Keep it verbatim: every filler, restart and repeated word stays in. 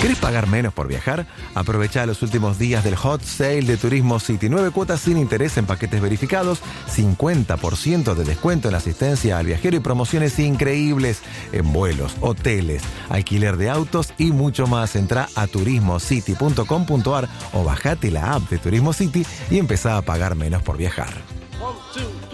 ¿Querés pagar menos por viajar? Aprovecha los últimos días del Hot Sale de Turismo City. Nueve cuotas sin interés en paquetes verificados, cincuenta por ciento de descuento en asistencia al viajero y promociones increíbles en vuelos, hoteles, alquiler de autos y mucho más. Entrá a turismo city punto com punto a r o bajate la app de Turismo City y empezá a pagar menos por viajar. One, two,